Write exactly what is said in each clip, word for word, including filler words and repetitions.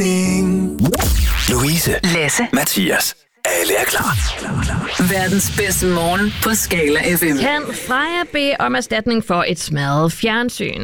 Louise, Lasse, Mathias. Alle er klar. verdens bedste morgen på Skala F M. Kan Freja bede om erstatning for et smadret fjernsyn?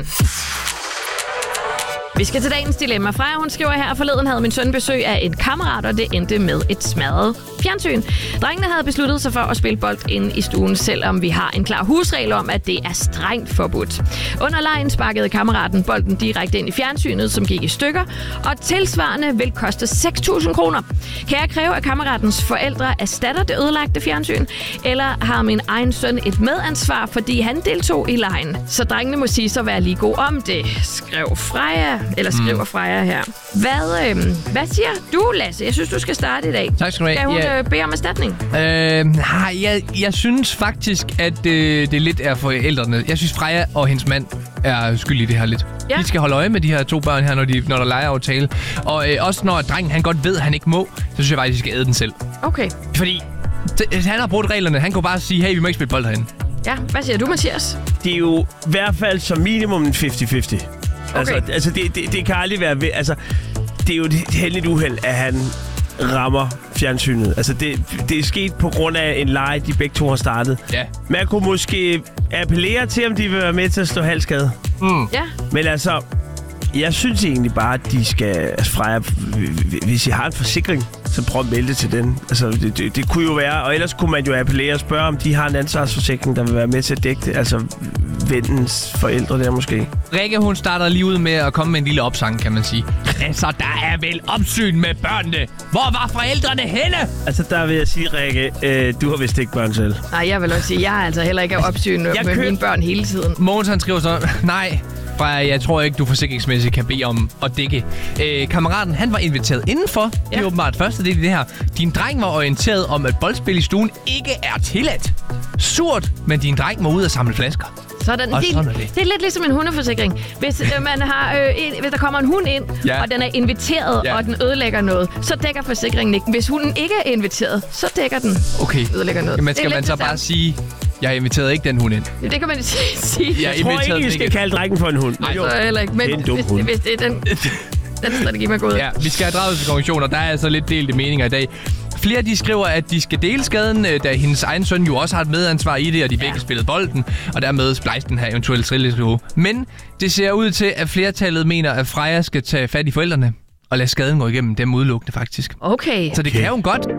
Vi skal til dagens dilemma. Freja, hun skriver her, forleden havde min søn besøg af en kammerat, og det endte med et smadret fjernsyn. Drengene havde besluttet sig for at spille bold inde i stuen, selvom vi har en klar husregel om, at det er strengt forbudt. Under legen sparkede kammeraten bolden direkte ind i fjernsynet, som gik i stykker, og tilsvarende vil koste seks tusind kroner. Kan jeg kræve, at kammeratens forældre erstatter det ødelagte fjernsyn, eller har min egen søn et medansvar, fordi han deltog i legen? Så drengene må sige så være lige god om det, skrev Freja. Eller skriver Freja her. Hvad, øh, hvad siger du, Lasse? Jeg synes, du skal starte i dag. Tak skal du have. Skal hun ja. øh, bede om erstatning? Øh, nej, jeg, jeg synes faktisk, at øh, det lidt er forældrene. Jeg synes, Freja og hendes mand er skyldige i det her lidt. Ja. De skal holde øje med de her to børn her, når, de, når der leger aftale. Og øh, også når drengen han godt ved, at han ikke må, så synes jeg faktisk, de skal æde den selv. Okay. Fordi det, han har brugt reglerne. Han kunne bare sige, hey, vi må ikke spille bold herinde. Ja, hvad siger du, Mathias? Det er jo i hvert fald som minimum en halvtreds halvtreds. Okay. Altså, altså det, det, det kan aldrig være ved, altså det er jo et heldigt uheld, at han rammer fjernsynet. Altså det, det er sket på grund af en leg, de begge to har startet. Ja. Man kunne måske appellere til, om de vil være med til at stå halvskade. Mm. Ja. Men altså, jeg synes egentlig bare, at de skal, altså Freja, hvis I har en forsikring, så prøv at melde det til den. Altså, det, det, det kunne jo være, og ellers kunne man jo appellere og spørge, om de har en ansvarsforsikring, der vil være med til at dække det. Altså, vennens forældre der måske. Rikke, hun starter lige ud med at komme med en lille opsang, kan man sige. Altså, der er vel opsyn med børnene. Hvor var forældrene henne? Altså, der vil jeg sige, Rikke, øh, du har vist ikke børn selv. Nej, jeg vil også sige, jeg har altså heller ikke opsyn med køb... mine børn hele tiden. Mogens, han skriver så, nej, Freja, jeg tror ikke, du forsikringsmæssigt kan bede om at dække. Øh, kammeraten, han var inviteret indenfor. Ja. Det er åbenbart første del i det her. Din dreng var orienteret om, at boldspil i stuen ikke er tilladt. Surt, men din dreng må ud og samle flasker. Sådan. Og Det, sådan er det. det er lidt ligesom en hundeforsikring. Hvis, øh, man har, øh, en, hvis der kommer en hund ind, Ja. og den er inviteret, Ja. og den ødelægger noget, så dækker forsikringen ikke. Hvis hunden ikke er inviteret, så dækker den Okay. ødelægger noget. Jamen, Det er skal man lidt så det bare samme. sige, jeg inviterede ikke den hund ind? Ja, det kan man sige. Jeg Jeg tror inviterede ikke, I den skal ikke. kalde drengen for en hund. Nej, Så heller ikke. Men Det er en dum hvis, hund. hvis det er den, den strategi, man går ud. Ja, vi skal have draget til konklusioner. Der er altså lidt delte meninger i dag. Flere de skriver, at de skal dele skaden, da hendes egen søn jo også har et medansvar i det, og de begge ja. spillede bolden, og dermed splejste den her eventuelle trilleskrive. Men det ser ud til, at flertallet mener, at Freja skal tage fat i forældrene og lade skaden gå igennem dem udelukkende, faktisk. Okay. Så det Okay. kan jo godt